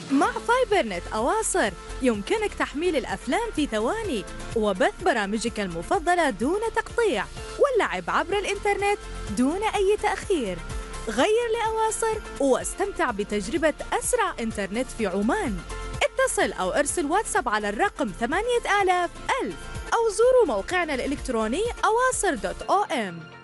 مع فايبر نت أواصر يمكنك تحميل الأفلام في ثواني وبث برامجك المفضلة دون تقطيع واللعب عبر الإنترنت دون أي تأخير. غير لأواصر واستمتع بتجربة أسرع إنترنت في عمان. اتصل أو ارسل واتساب على الرقم 8000 أو زوروا موقعنا الإلكتروني awaصر.om.